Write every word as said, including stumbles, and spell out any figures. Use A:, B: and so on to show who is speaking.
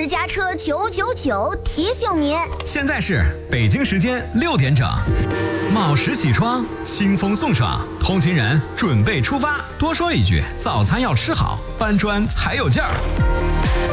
A: 私家车九九九提醒您，
B: 现在是北京时间六点整，卯时起床，清风送爽，通勤人准备出发。多说一句，早餐要吃好，搬砖才有劲儿。